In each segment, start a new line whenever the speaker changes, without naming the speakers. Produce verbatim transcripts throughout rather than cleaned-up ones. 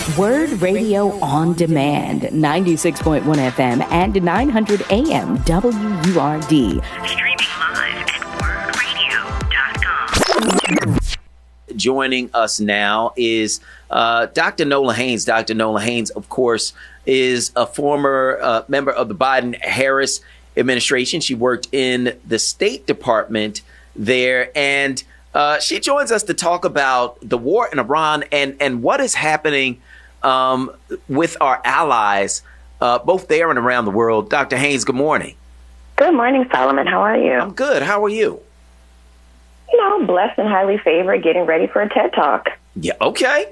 Word Radio on Demand, ninety-six point one F M and nine hundred A M W U R D. Streaming live at word radio dot com.
Joining us now is uh, Doctor Nola Haynes. Doctor Nola Haynes, of course, is a former uh, member of the Biden-Harris administration. She worked in the State Department there, and uh, she joins us to talk about the war in Iran and, and what is happening um, with our allies, uh, both there and around the world. Doctor Haynes, good morning.
Good morning, Solomon. How are you?
I'm good. How are you?
You know, blessed and highly favored, getting ready for a TED Talk.
Yeah, okay.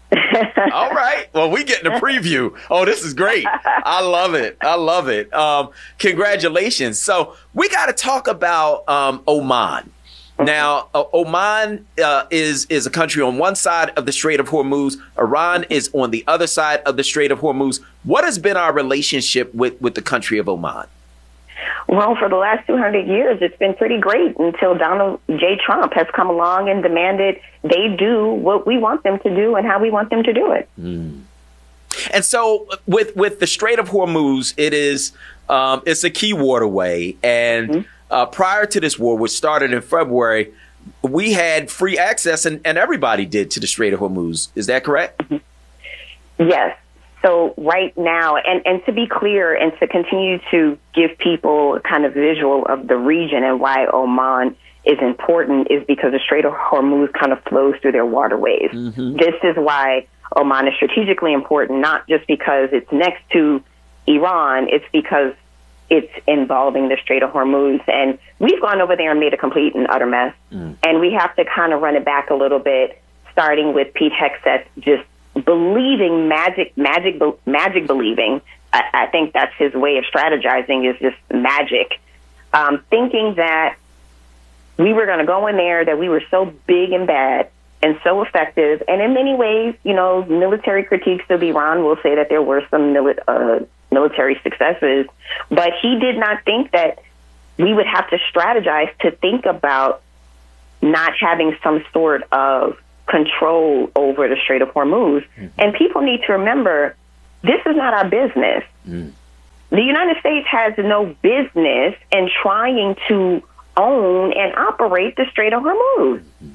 All right. Well, we getting a preview. Oh, this is great. I love it. I love it. Um, congratulations. So we got to talk about um, Oman. Now, uh, Oman uh, is is a country on one side of the Strait of Hormuz. Iran is on the other side of the Strait of Hormuz. What has been our relationship with, with the country of Oman?
Well, for the last two hundred years, it's been pretty great until Donald J. Trump has come along and demanded they do what we want them to do and how we want them to do it.
Mm. And so with with the Strait of Hormuz, it is um, it's a key waterway. And mm-hmm. uh, prior to this war, which started in February, we had free access and, and everybody did to the Strait of Hormuz. Is that correct?
Mm-hmm. Yes. So right now, and, and to be clear and to continue to give people a kind of visual of the region and why Oman is important is because the Strait of Hormuz kind of flows through their waterways. Mm-hmm. This is why Oman is strategically important, not just because it's next to Iran, it's because it's involving the Strait of Hormuz. And we've gone over there and made a complete and utter mess. Mm. And we have to kind of run it back a little bit, starting with Pete Hegseth just believing magic, magic, magic believing. I, I think that's his way of strategizing is just magic. Um, thinking that we were going to go in there, that we were so big and bad and so effective. And in many ways, you know, military critiques of Iran will say that there were some mili- uh, military successes. But he did not think that we would have to strategize to think about not having some sort of control over the Strait of Hormuz. Mm-hmm. And people need to remember, this is not our business. Mm. The United States has no business in trying to own and operate the Strait of Hormuz.
Mm-hmm.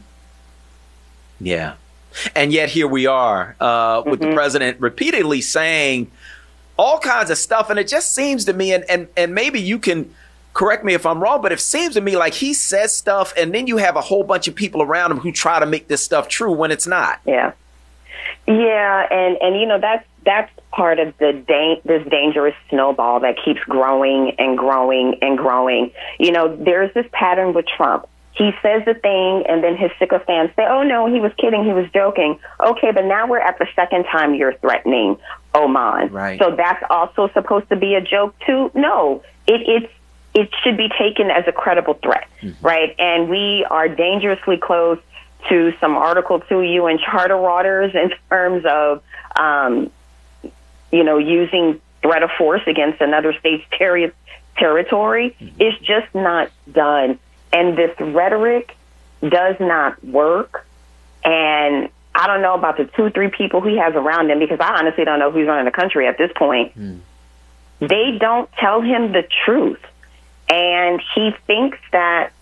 Yeah. And yet here we are uh, with mm-hmm. the president repeatedly saying all kinds of stuff. And it just seems to me, and, and, and maybe you can correct me if I'm wrong, but it seems to me like he says stuff and then you have a whole bunch of people around him who try to make this stuff true when it's not.
Yeah. Yeah. And, and you know, that's, that's part of the da- this dangerous snowball that keeps growing and growing and growing. You know, there's this pattern with Trump. He says the thing and then his sycophants say, oh, no, he was kidding. He was joking. OK, but now we're at the second time you're threatening Oman.
Right.
So that's also supposed to be a joke, too. No, it, it's. It should be taken as a credible threat, mm-hmm. right? And we are dangerously close to some Article two U N Charter waters in terms of, um, you know, using threat of force against another state's ter- territory. Mm-hmm. It's just not done. And this rhetoric does not work. And I don't know about the two, three people he has around him, because I honestly don't know who's running the country at this point. Mm. They don't tell him the truth. And he thinks that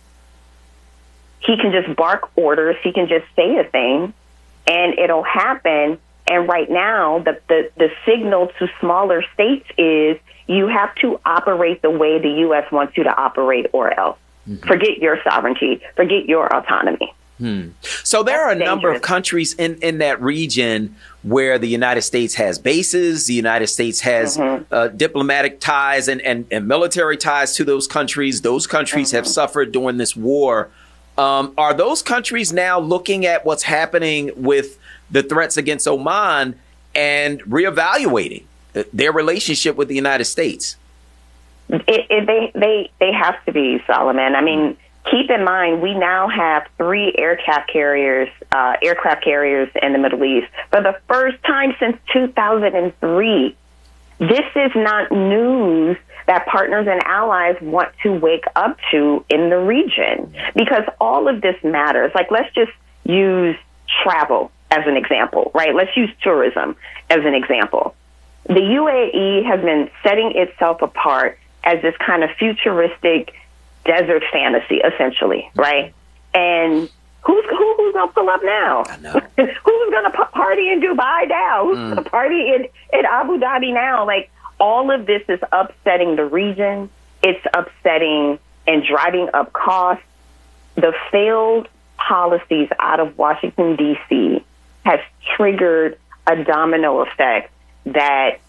he can just bark orders, he can just say a thing, and it'll happen. And right now, the, the, the signal to smaller states is you have to operate the way the U S wants you to operate or else. Mm-hmm. Forget your sovereignty. Forget your autonomy.
Hmm. So there That's are a dangerous. number of countries in, in that region where the United States has bases. The United States has mm-hmm. uh, diplomatic ties and, and, and military ties to those countries. Those countries mm-hmm. have suffered during this war. Um, are those countries now looking at what's happening with the threats against Oman and reevaluating their relationship with the United States?
It, it, they, they, they have to be, Solomon. I mean, keep in mind, we now have three aircraft carriers, uh, aircraft carriers in the Middle East for the first time since two thousand three. This is not news that partners and allies want to wake up to in the region, because all of this matters. Like, let's just use travel, as an example, right? Let's use tourism as an example. The U A E has been setting itself apart as this kind of futuristic desert fantasy, essentially, right? And who's who, who's going to pull up now?
I know.
Who's going to party in Dubai now? Who's mm. going to party in, in Abu Dhabi now? Like, all of this is upsetting the region. It's upsetting and driving up costs. The failed policies out of Washington, D C has triggered a domino effect that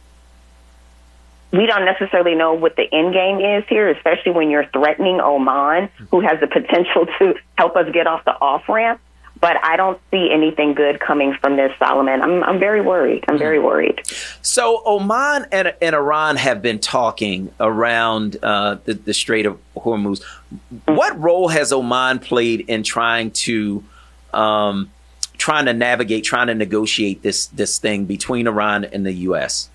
we don't necessarily know what the end game is here, especially when you're threatening Oman, who has the potential to help us get off the off-ramp. But I don't see anything good coming from this, Solomon. I'm, I'm very worried. I'm very worried.
So Oman and, and Iran have been talking around uh, the, the Strait of Hormuz. Mm-hmm. What role has Oman played in trying to um, trying to navigate, trying to negotiate this this thing between Iran and the U S?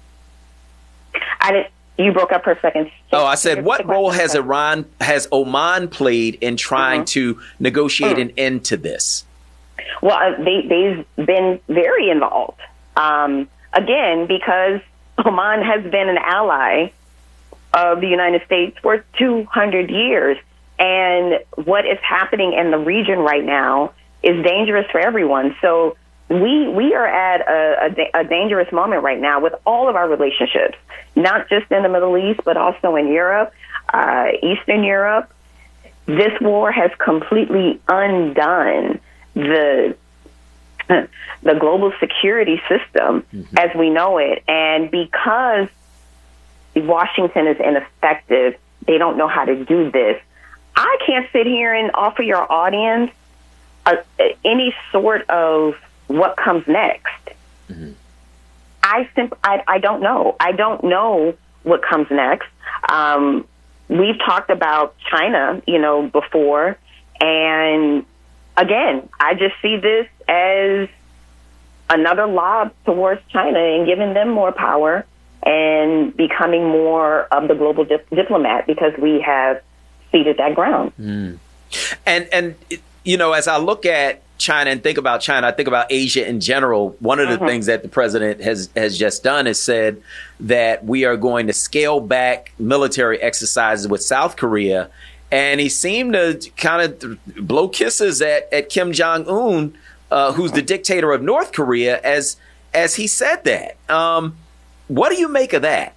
I didn't. You broke up for a second.
Oh, I said, what role has Iran, has Oman played in trying mm-hmm. to negotiate mm. an end to this?
Well, uh, they, they've been very involved. Um, again, because Oman has been an ally of the United States for two hundred years. And what is happening in the region right now is dangerous for everyone. So we we are at a, a, a dangerous moment right now with all of our relationships, not just in the Middle East, but also in Europe, uh, Eastern Europe. This war has completely undone the the global security system mm-hmm. as we know it. And because Washington is ineffective, they don't know how to do this. I can't sit here and offer your audience a, any sort of what comes next. Mm-hmm. I, simp- I I don't know. I don't know what comes next. Um, we've talked about China, you know, before, and again, I just see this as another lob towards China and giving them more power and becoming more of the global dip- diplomat because we have ceded that ground.
Mm. And and you know, as I look at China and think about China, I think about Asia in general. One of the mm-hmm. things that the president has, has just done is said that we are going to scale back military exercises with South Korea. And he seemed to kind of blow kisses at, at Kim Jong-un, uh, who's the dictator of North Korea, as as he said that. Um, what do you make of that?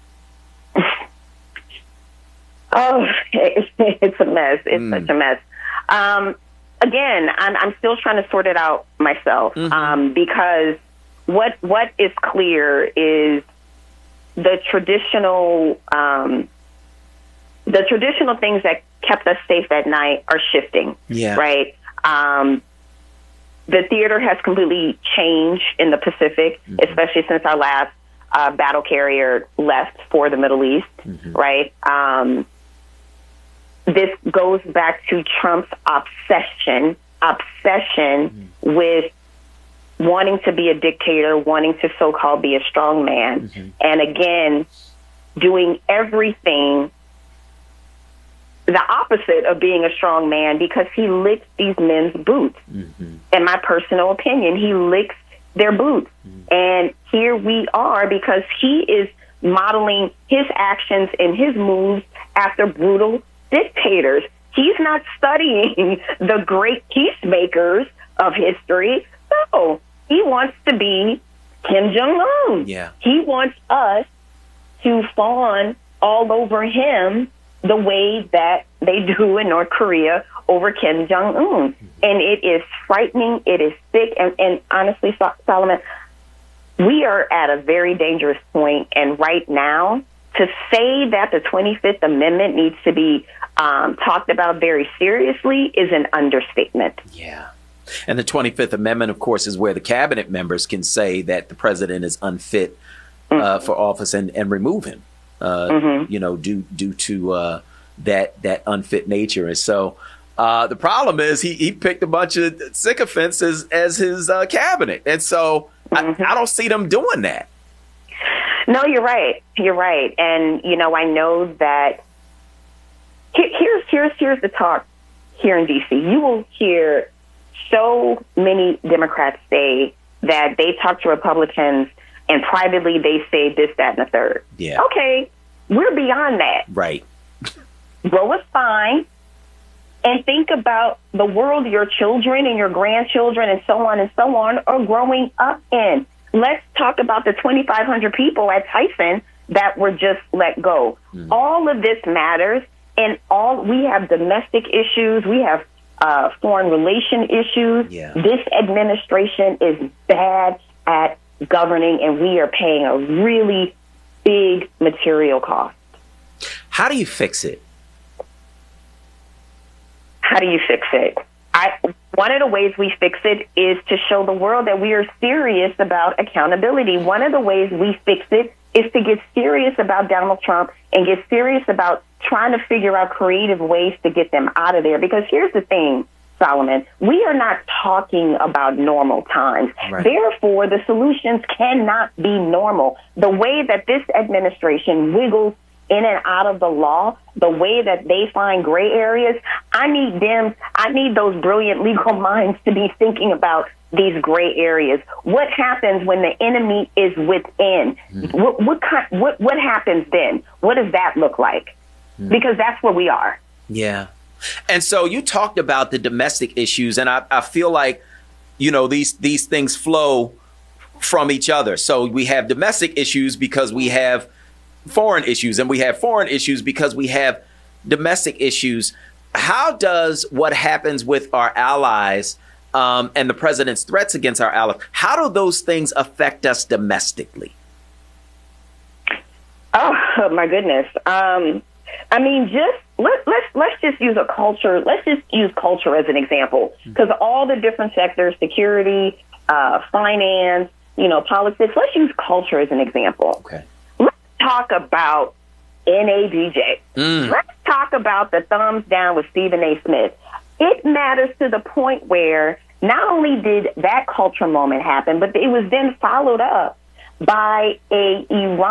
Oh, it's, it's a mess. It's mm. such a mess. Um, Again, I'm, I'm still trying to sort it out myself mm-hmm. um, because what what is clear is the traditional um, the traditional things that kept us safe at night are shifting.
Yeah. Right.
Um, the theater has completely changed in the Pacific, mm-hmm. especially since our last uh, battle carrier left for the Middle East. Mm-hmm. Right. Um, This goes back to Trump's obsession, obsession mm-hmm. with wanting to be a dictator, wanting to so-called be a strong man. Mm-hmm. And again, doing everything the opposite of being a strong man because he licks these men's boots. Mm-hmm. In my personal opinion, he licks their boots. Mm-hmm. And here we are because he is modeling his actions and his moves after brutal dictators. He's not studying the great peacemakers of history. No, he wants to be Kim Jong-un.
Yeah.
He wants us to fawn all over him the way that they do in North Korea over Kim Jong-un. Mm-hmm. And it is frightening. It is sick. And, and honestly, Solomon, we are at a very dangerous point. And right now, to say that the twenty-fifth Amendment needs to be um, talked about very seriously is an understatement.
Yeah. And the twenty-fifth Amendment, of course, is where the cabinet members can say that the president is unfit uh, mm-hmm. for office and, and remove him, uh, mm-hmm. you know, due, due to uh, that that unfit nature. And so uh, the problem is he, he picked a bunch of sycophants as, as his uh, cabinet. And so mm-hmm. I, I don't see them doing that.
No, you're right. You're right. And, you know, I know that here, here's, here's, here's the talk here in D C. You will hear so many Democrats say that they talk to Republicans and privately they say this, that, and the third.
Yeah.
Okay, we're beyond that.
Right.
Grow a spine and think about the world your children and your grandchildren and so on and so on are growing up in. Let's talk about the twenty-five hundred people at Tyson that were just let go. Mm. All of this matters, and all we have domestic issues. We have uh, foreign relation issues.
Yeah.
This administration is bad at governing, and we are paying a really big material cost.
How do you fix it?
How do you fix it? I, one of the ways we fix it is to show the world that we are serious about accountability. One of the ways we fix it is to get serious about Donald Trump and get serious about trying to figure out creative ways to get them out of there. Because here's the thing, Solomon, we are not talking about normal times. Right. Therefore, the solutions cannot be normal. The way that this administration wiggles in and out of the law, the way that they find gray areas, I need them, I need those brilliant legal minds to be thinking about these gray areas. What happens when the enemy is within? Mm. What, what, kind, what, what happens then? What does that look like? Mm. Because that's where we are.
Yeah. And so you talked about the domestic issues, and I, I feel like, you know, these these things flow from each other. So we have domestic issues because we have foreign issues, and we have foreign issues because we have domestic issues. How does what happens with our allies um, and the president's threats against our allies, how do those things affect us domestically?
Oh, my goodness. Um, I mean, just let, let's let's just use a culture. Let's just use culture as an example, because all the different sectors, security, uh, finance, you know, politics. Let's use culture as an example.
Okay.
Let's talk about N A B J. Mm. Let's talk about the thumbs down with Stephen A. Smith. It matters to the point where not only did that culture moment happen, but it was then followed up by a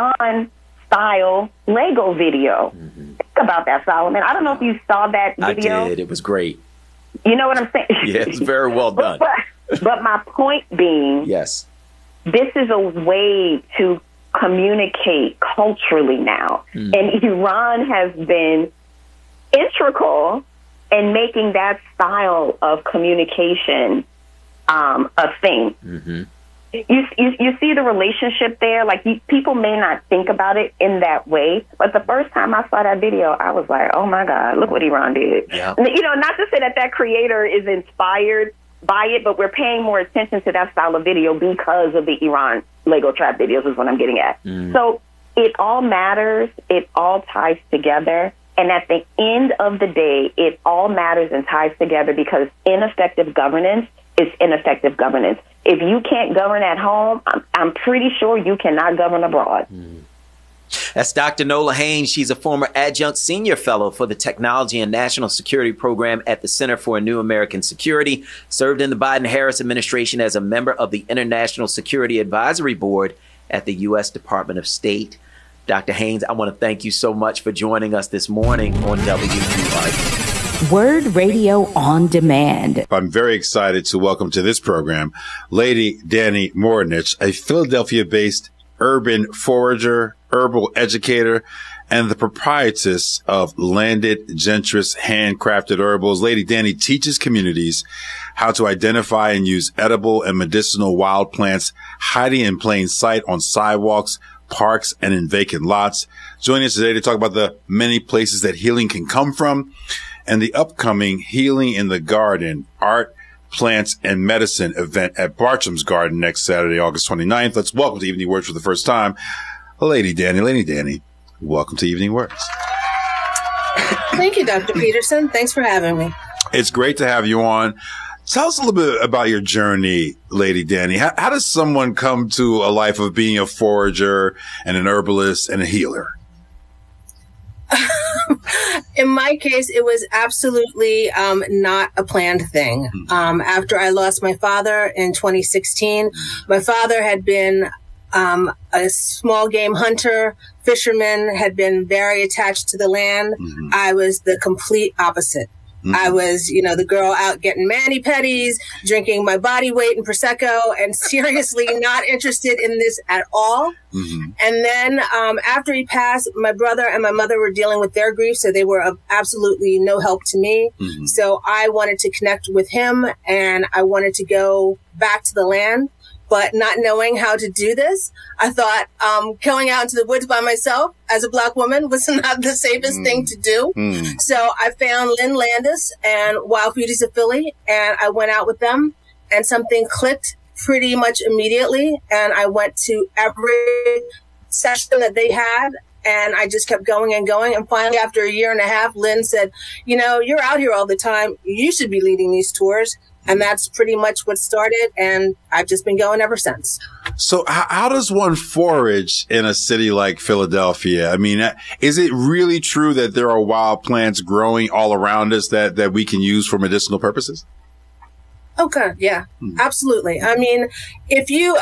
Iran-style Lego video. Mm-hmm. Think about that, Solomon. I don't know if you saw that video.
I did. It was great.
You know what I'm saying?
Yeah, it's very well done.
but, but, but my point being,
yes,
this is a way to communicate culturally now. Mm. And Iran has been integral in making that style of communication um, a thing. Mm-hmm. You, you you see the relationship there. Like, you, people may not think about it in that way, but the first time I saw that video, I was like, oh my God, look what Iran did. Yeah. You know, not to say that that creator is inspired by it, but we're paying more attention to that style of video because of the Iran Lego trap videos is what I'm getting at. Mm. So it all matters. It all ties together. And at the end of the day, it all matters and ties together, because ineffective governance is ineffective governance. If you can't govern at home, I'm, I'm pretty sure you cannot govern abroad. Mm.
That's Doctor Nola Haynes. She's a former adjunct senior fellow for the Technology and National Security Program at the Center for a New American Security, served in the Biden-Harris administration as a member of the International Security Advisory Board at the U S Department of State. Doctor Haynes, I want to thank you so much for joining us this morning on W U R D.
Word Radio on Demand.
I'm very excited to welcome to this program Lady Dani Morenich, a Philadelphia-based urban forager, herbal educator, and the proprietress of Landed Gentris Handcrafted Herbals. Lady Dani teaches communities how to identify and use edible and medicinal wild plants hiding in plain sight on sidewalks, parks, and in vacant lots. Joining us today to talk about the many places that healing can come from and the upcoming Healing in the Garden Art, Plants, and Medicine event at Bartram's Garden next Saturday, August twenty-ninth. Let's welcome to Evening Words for the first time, Lady Dani. Lady Dani, welcome to Evening Words.
Thank you, Doctor Peterson. Thanks for having me.
It's great to have you on. Tell us a little bit about your journey, Lady Dani. How, how does someone come to a life of being a forager and an herbalist and a healer?
In my case, it was absolutely um, not a planned thing. Mm-hmm. Um, after I lost my father in twenty sixteen, my father had been um, a small game hunter, fisherman, had been very attached to the land. Mm-hmm. I was the complete opposite. Mm-hmm. I was, you know, the girl out getting mani-pedis, drinking my body weight in Prosecco, and seriously not interested in this at all. Mm-hmm. And then um, after he passed, my brother and my mother were dealing with their grief, so they were of absolutely no help to me. Mm-hmm. So I wanted to connect with him, and I wanted to go back to the land. But not knowing how to do this, I thought um, going out into the woods by myself as a Black woman was not the safest mm. thing to do. Mm. So I found Lynn Landis and Wild Beauties of Philly, and I went out with them, and something clicked pretty much immediately. And I went to every session that they had, and I just kept going and going. And finally, after a year and a half, Lynn said, you know, you're out here all the time. You should be leading these tours. And that's pretty much what started, and I've just been going ever since.
So how, how does one forage in a city like Philadelphia? I mean, is it really true that there are wild plants growing all around us that, that we can use for medicinal purposes?
Okay, yeah, hmm. absolutely. I mean, if you...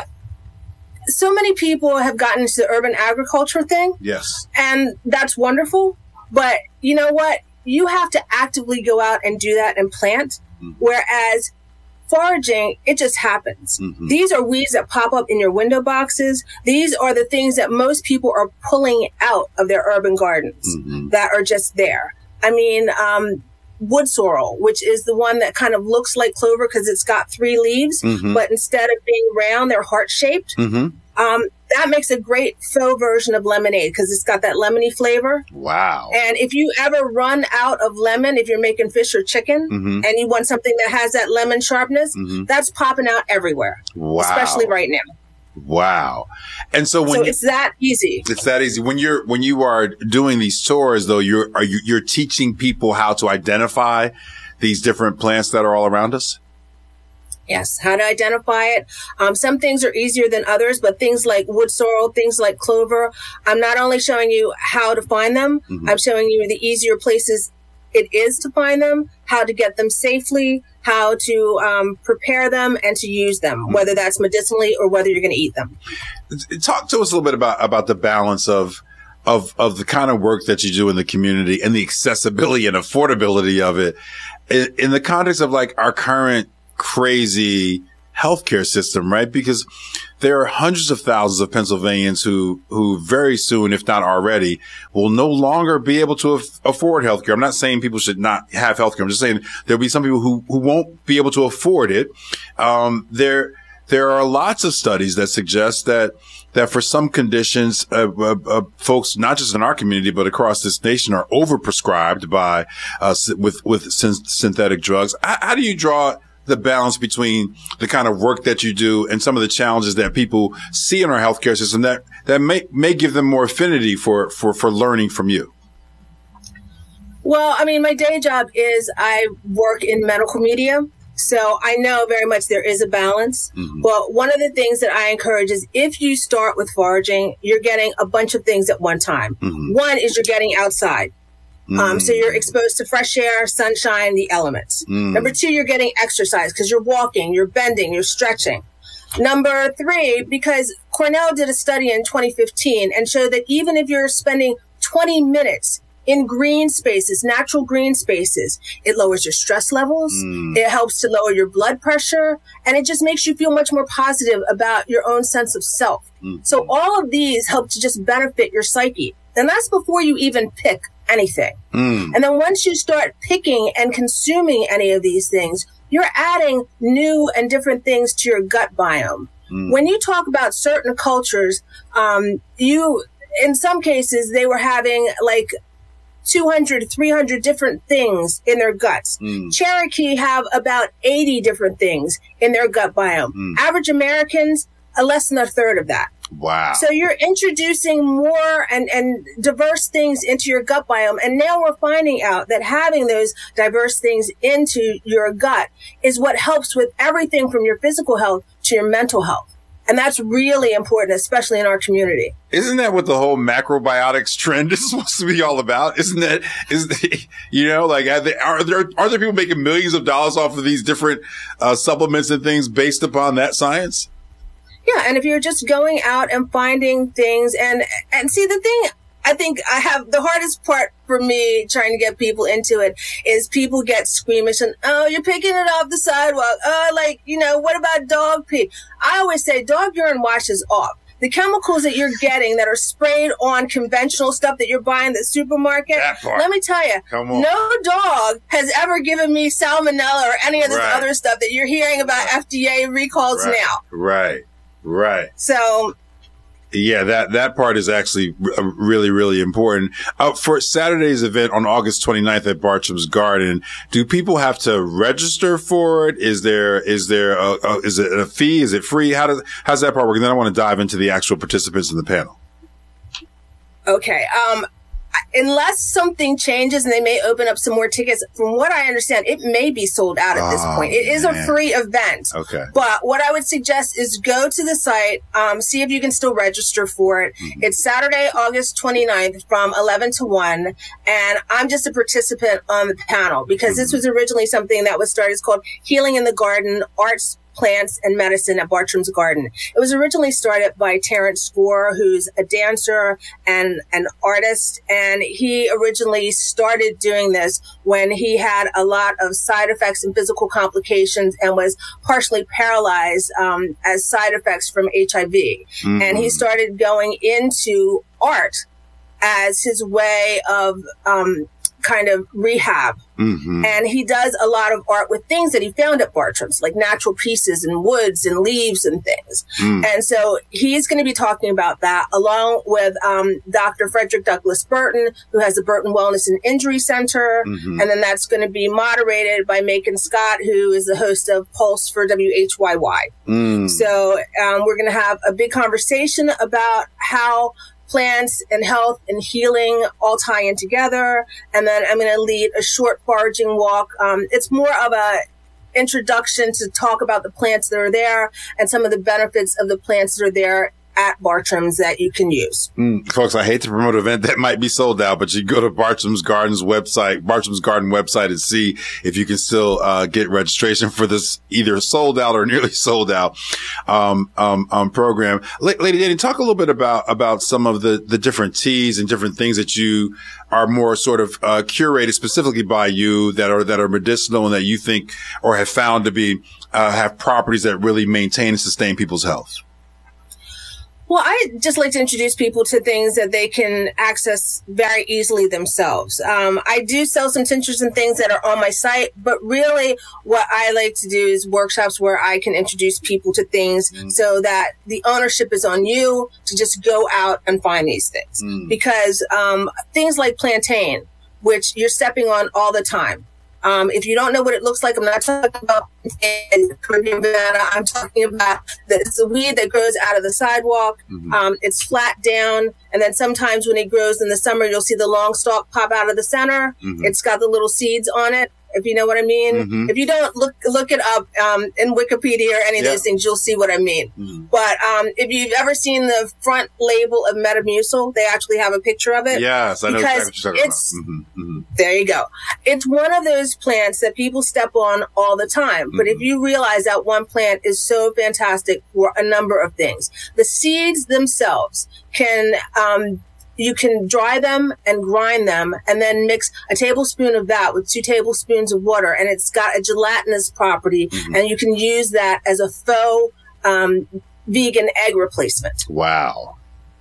So many people have gotten into the urban agriculture thing.
Yes.
And that's wonderful. But you know what? You have to actively go out and do that and plant. Whereas foraging, it just happens. Mm-hmm. These are weeds that pop up in your window boxes. These are the things that most people are pulling out of their urban gardens mm-hmm. that are just there. I mean, um, wood sorrel, which is the one that kind of looks like clover because it's got three leaves, mm-hmm. but instead of being round, they're heart-shaped. Mm-hmm. Um, that makes a great faux version of lemonade because it's got that lemony flavor.
Wow.
And if you ever run out of lemon, if you're making fish or chicken mm-hmm. and you want something that has that lemon sharpness, mm-hmm. that's popping out everywhere.
Wow.
Especially right now.
Wow. And so when
so
you,
it's that easy.
It's that easy. When you're, when you are doing these tours though, you're, are you, you're teaching people how to identify these different plants that are all around us?
Yes, how to identify it. Um, some things are easier than others, but things like wood sorrel, things like clover, I'm not only showing you how to find them, mm-hmm. I'm showing you the easier places it is to find them, how to get them safely, how to um, prepare them and to use them, mm-hmm. whether that's medicinally or whether you're going to eat them.
Talk to us a little bit about, about the balance of of of the kind of work that you do in the community and the accessibility and affordability of it in, in the context of like our current crazy healthcare system, right? Because there are hundreds of thousands of Pennsylvanians who, who very soon, if not already, will no longer be able to af- afford healthcare. I'm not saying people should not have healthcare. I'm just saying there'll be some people who, who won't be able to afford it. Um, there, there are lots of studies that suggest that that for some conditions, uh, uh, uh, folks, not just in our community, but across this nation are overprescribed by, uh, with, with syn- synthetic drugs. How, how do you draw the balance between the kind of work that you do and some of the challenges that people see in our healthcare system that, that may, may give them more affinity for, for, for learning from you?
Well, I mean, my day job is I work in medical media. So I know very much there is a balance. Mm-hmm. But one of the things that I encourage is if you start with foraging, you're getting a bunch of things at one time. Mm-hmm. One is you're getting outside. Mm. Um, so you're exposed to fresh air, sunshine, the elements. Mm. Number two, you're getting exercise because you're walking, you're bending, you're stretching. Number three, because Cornell did a study in twenty fifteen and showed that even if you're spending twenty minutes in green spaces, natural green spaces, it lowers your stress levels. Mm. It helps to lower your blood pressure, and it just makes you feel much more positive about your own sense of self. Mm. So all of these help to just benefit your psyche. And that's before you even pick anything. Mm. And then once you start picking and consuming any of these things, you're adding new and different things to your gut biome. Mm. When you talk about certain cultures, um, you, in some cases, they were having like two hundred, three hundred different things in their guts. Mm. Cherokee have about eighty different things in their gut biome. Mm. Average Americans, are less than a third of that.
Wow.
So you're introducing more and, and diverse things into your gut biome. And now we're finding out that having those diverse things into your gut is what helps with everything from your physical health to your mental health. And that's really important, especially in our community.
Isn't that what the whole macrobiotics trend is supposed to be all about? Isn't that, is the, you know, like, are there, are there, are there people making millions of dollars off of these different uh, supplements and things based upon that science?
Yeah, and if you're just going out and finding things and, and see, the thing I think I have the hardest part for me trying to get people into it is people get squeamish and, oh, you're picking it off the sidewalk. Oh, like, you know, what about dog pee? I always say dog urine washes off. The chemicals that you're getting that are sprayed on conventional stuff that you're buying at the supermarket, let me tell you, no dog has ever given me salmonella or any of this
right.
other stuff that you're hearing about
right.
F D A recalls
right.
now.
Right, right.
So...
Yeah, that, that part is actually r- really, really important. Uh, for Saturday's event on August twenty-ninth at Bartram's Garden, do people have to register for it? Is there, is there a, a is it a fee? Is it free? How does, how's that part work? And then I want to dive into the actual participants in the panel.
Okay. Um, unless something changes and they may open up some more tickets, from what I understand, it may be sold out at oh, this point. It is man. a free event.
Okay.
But what I would suggest is go to the site, um, see if you can still register for it. Mm-hmm. It's Saturday, August twenty-ninth from eleven to one. And I'm just a participant on the panel because mm-hmm. this was originally something that was started. It's called Healing in the Garden, Arts, Plants and Medicine at Bartram's Garden. It was originally started by Terrence Gore, who's a dancer and an artist. And he originally started doing this when he had a lot of side effects and physical complications and was partially paralyzed um, as side effects from H I V. Mm-hmm. And he started going into art as his way of um, kind of rehab. Mm-hmm. And he does a lot of art with things that he found at Bartram's, like natural pieces and woods and leaves and things. Mm. And so he's going to be talking about that along with um, Doctor Frederick Douglass Burton, who has the Burton Wellness and Injury Center. Mm-hmm. And then that's going to be moderated by Macon Scott, who is the host of Pulse for W H Y Y. Mm. So um, we're going to have a big conversation about how plants and health and healing all tie in together. And then I'm going to lead a short foraging walk. Um, it's more of a introduction to talk about the plants that are there and some of the benefits of the plants that are there at Bartram's that you can use.
Mm, folks, I hate to promote an event that might be sold out, but you go to Bartram's Garden's website, Bartram's Garden website, and see if you can still uh, get registration for this either sold out or nearly sold out um, um, um program. L- Lady Danny, talk a little bit about about some of the the different teas and different things that you are more sort of uh, curated specifically by you that are that are medicinal and that you think or have found to be uh, have properties that really maintain and sustain people's health.
Well, I just like to introduce people to things that they can access very easily themselves. Um, I do sell some tinctures and things that are on my site, but really what I like to do is workshops where I can introduce people to things mm. so that the ownership is on you to just go out and find these things. Mm. Because um, things like plantain, which you're stepping on all the time. Um, if you don't know what it looks like, I'm not talking about Caribbean banana. I'm talking about the, it's a weed that grows out of the sidewalk. Mm-hmm. Um, it's flat down. And then sometimes when it grows in the summer, you'll see the long stalk pop out of the center. Mm-hmm. It's got the little seeds on it, if you know what I mean. Mm-hmm. If you don't, look look it up um, in Wikipedia or any of yeah. those things, you'll see what I mean. Mm-hmm. But um, if you've ever seen the front label of Metamucil, they actually have a picture of it.
Yes, I know
because
exactly what you're talking
it's,
about. Mm-hmm. Mm-hmm.
There you go. It's one of those plants that people step on all the time. But mm-hmm. if you realize that one plant is so fantastic for a number of things, the seeds themselves can, um, you can dry them and grind them and then mix a tablespoon of that with two tablespoons of water. And it's got a gelatinous property mm-hmm. and you can use that as a faux, um, vegan egg replacement.
Wow.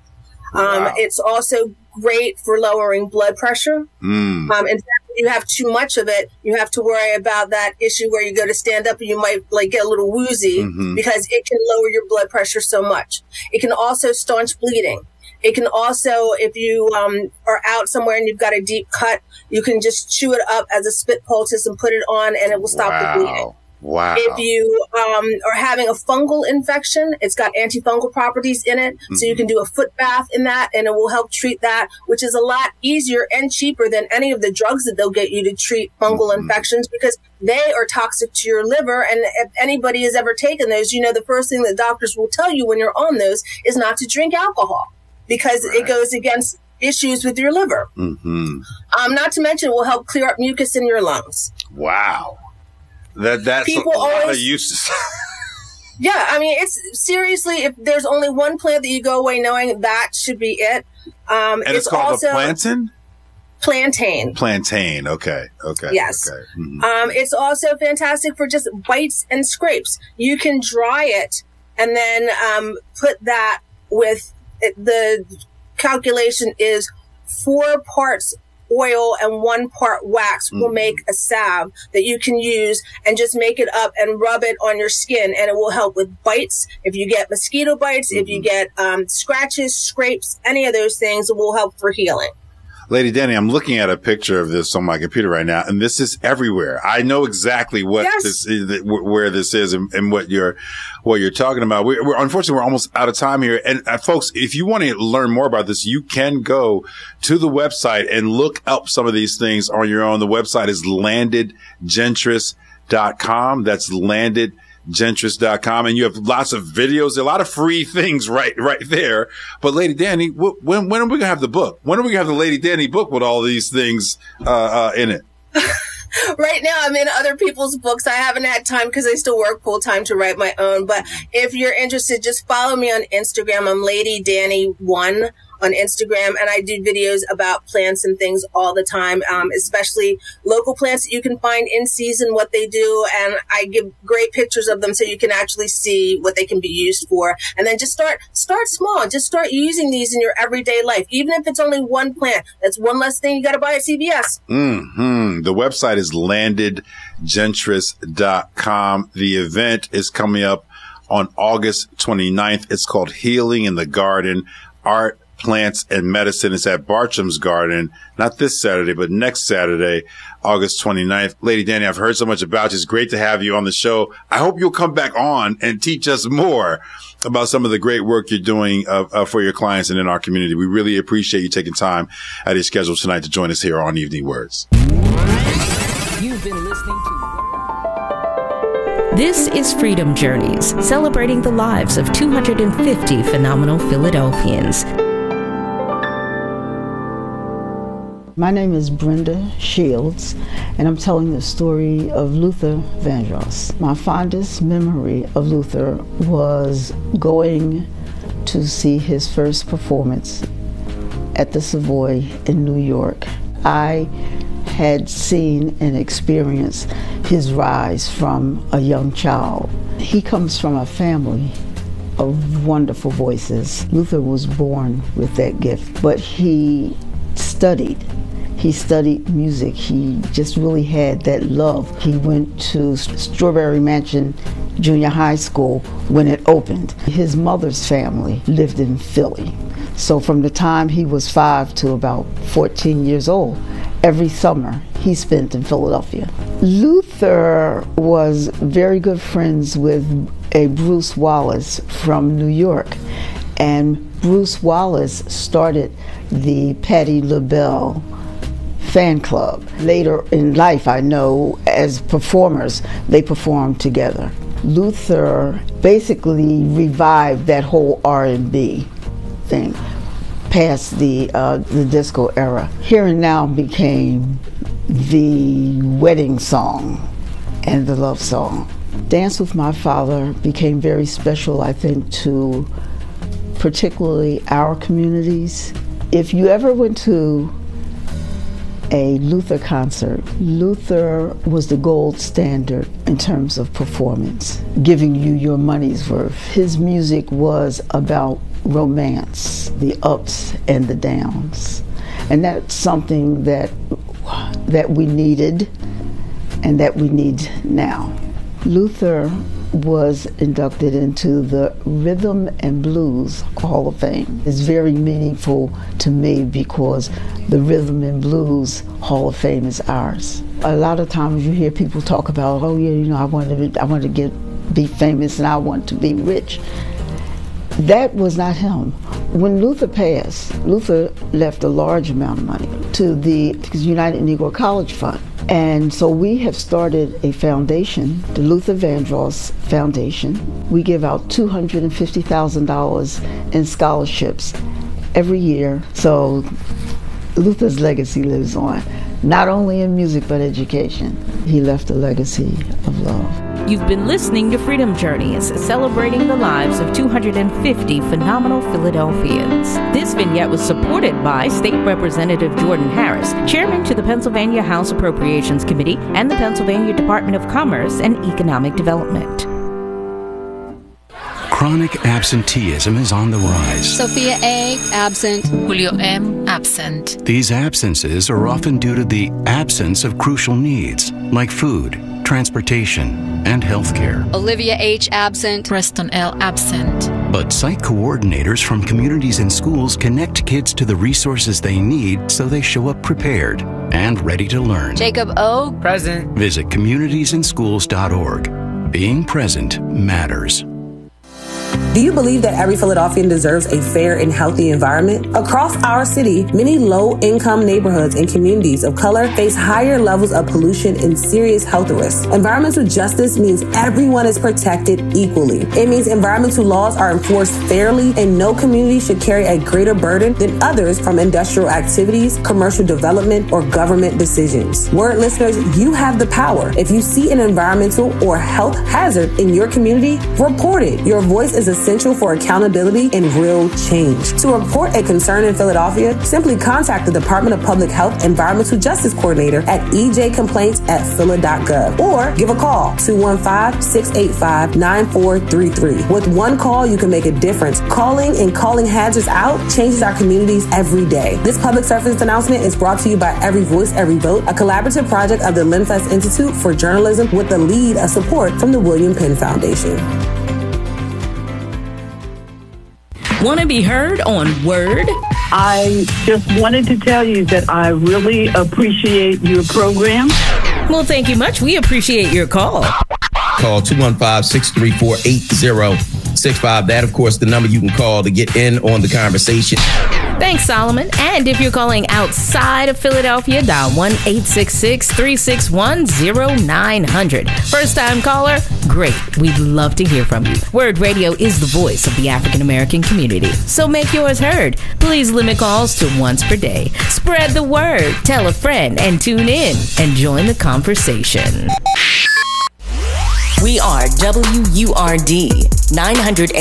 Um, wow. It's also great for lowering blood pressure. Mm. Um, in fact, if you have too much of it, you have to worry about that issue where you go to stand up and you might like get a little woozy mm-hmm. because it can lower your blood pressure so much. It can also staunch bleeding. It can also, if you um, are out somewhere and you've got a deep cut, you can just chew it up as a spit poultice and put it on and it will stop wow. the bleeding.
Wow.
If you um, are having a fungal infection, it's got antifungal properties in it. Mm-hmm. So you can do a foot bath in that and it will help treat that, which is a lot easier and cheaper than any of the drugs that they'll get you to treat fungal mm-hmm. infections because they are toxic to your liver. And if anybody has ever taken those, you know, the first thing that doctors will tell you when you're on those is not to drink alcohol because right. it goes against issues with your liver. Mm-hmm. Um, not to mention it will help clear up mucus in your lungs.
Wow. That that's
People
a lot
always,
of uses.
Yeah, I mean, it's seriously, if there's only one plant that you go away knowing that should be it, Um,
and it's, it's called also, a plantain?
Plantain.
Plantain. Okay. Okay.
Yes.
Okay. Mm-hmm.
Um, it's also fantastic for just bites and scrapes. You can dry it and then um, put that with it, the calculation is four parts oil and one part wax will mm-hmm. make a salve that you can use and just make it up and rub it on your skin, and it will help with bites. If you get mosquito bites, mm-hmm. if you get um, scratches, scrapes, any of those things, it will help for healing.
Lady Danny, I'm looking at a picture of this on my computer right now, and this is everywhere. I know exactly what
yes.
this is, where this is, and, and what you're, what you're talking about. We're, we're unfortunately we're almost out of time here. And uh, folks, if you want to learn more about this, you can go to the website and look up some of these things on your own. The website is landed gentris dot com. That's landed gentris dot com, and you have lots of videos, a lot of free things right right there. But Lady Danny, wh- when when are we gonna have the book? When are we gonna have the Lady Danny book with all these things uh, uh, in it?
Right now, I'm in other people's books. I haven't had time because I still work full time to write my own. But if you're interested, just follow me on Instagram. I'm Lady Danny one on Instagram, and I do videos about plants and things all the time, um, especially local plants that you can find in season, what they do, and I give great pictures of them so you can actually see what they can be used for. And then just start start small. Just start using these in your everyday life, even if it's only one plant. That's one less thing you got to buy at C V S.
Mm-hmm. The website is landed gentris dot com. The event is coming up on August twenty-ninth. It's called Healing in the Garden, Art, Plants and Medicine. Is at Bartram's Garden, not this Saturday, but next Saturday, August twenty-ninth. Lady Danny, I've heard so much about you. It's great to have you on the show. I hope you'll come back on and teach us more about some of the great work you're doing uh, uh, for your clients and in our community. We really appreciate you taking time out of your schedule tonight to join us here on Evening Words.
You've been listening to This is Freedom Journeys, celebrating the lives of two hundred fifty phenomenal Philadelphians.
My name is Brenda Shields, and I'm telling the story of Luther Vandross. My fondest memory of Luther was going to see his first performance at the Savoy in New York. I had seen and experienced his rise from a young child. He comes from a family of wonderful voices. Luther was born with that gift, but he studied. He studied music. He just really had that love. He went to Strawberry Mansion Junior High School when it opened. His mother's family lived in Philly. So from the time he was five to about fourteen years old, every summer he spent in Philadelphia. Luther was very good friends with a Bruce Wallace from New York. And Bruce Wallace started the Patti LaBelle fan club. Later in life, I know, as performers, they performed together. Luther basically revived that whole R and B thing past the uh, the disco era. Here and Now became the wedding song and the love song. Dance with My Father became very special, I think, to particularly our communities. If you ever went to a Luther concert, Luther was the gold standard in terms of performance, giving you your money's worth. His music was about romance, the ups and the downs. And that's something that that we needed and that we need now. Luther was inducted into the Rhythm and Blues Hall of Fame. It's very meaningful to me because the Rhythm and Blues Hall of Fame is ours. A lot of times you hear people talk about, oh yeah, you know, I want to, I want to get be famous and I want to be rich. That was not him. When Luther passed, Luther left a large amount of money to the United Negro College Fund. And so we have started a foundation, the Luther Vandross Foundation. We give out two hundred fifty thousand dollars in scholarships every year. So Luther's legacy lives on, not only in music but education. He left a legacy of love.
You've been listening to Freedom Journeys, celebrating the lives of two hundred fifty phenomenal Philadelphians. This vignette was supported by State Representative Jordan Harris, Chairman to the Pennsylvania House Appropriations Committee and the Pennsylvania Department of Commerce and Economic Development.
Chronic absenteeism is on the rise.
Sophia A. absent.
Julio M. absent.
These absences are often due to the absence of crucial needs like food, transportation, and health care.
Olivia H. absent.
Preston L. absent.
But site coordinators from communities and schools connect kids to the resources they need so they show up prepared and ready to learn.
Jacob O.
present.
Visit communities in schools dot org. Being present matters.
Do you believe that every Philadelphian deserves a fair and healthy environment? Across our city, many low-income neighborhoods and communities of color face higher levels of pollution and serious health risks. Environmental justice means everyone is protected equally. It means environmental laws are enforced fairly and no community should carry a greater burden than others from industrial activities, commercial development, or government decisions. Word listeners, you have the power. If you see an environmental or health hazard in your community, report it. Your voice is essential for accountability and real change. To report a concern in Philadelphia, simply contact the Department of Public Health Environmental Justice Coordinator at e j complaints at phila dot gov or give a call two one five, six eight five, nine four three three. With one call, you can make a difference. Calling and calling hazards out changes our communities every day. This public service announcement is brought to you by Every Voice, Every Vote, a collaborative project of the Linfest Institute for Journalism with the lead of support from the William Penn Foundation.
Want to be heard on Word?
I just wanted to tell you that I really appreciate your program.
Well, thank you much. We appreciate your call.
Call two one five, six three four, eight zero six five. That, of course, the number you can call to get in on the conversation.
Thanks, Solomon. And if you're calling outside of Philadelphia, dial one eight six six, three six one, zero nine zero zero. First-time caller? Great. We'd love to hear from you. Word Radio is the voice of the African-American community. So make yours heard. Please limit calls to once per day. Spread the word. Tell a friend and tune in and join the conversation. We are W U R D, nine hundred A